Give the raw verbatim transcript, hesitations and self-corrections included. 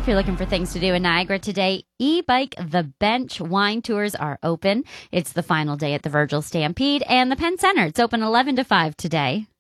if you're looking for things to do in Niagara today, E-Bike The Bench wine tours are open. It's the final day at the Virgil Stampede and the Penn Center. It's open eleven to five today.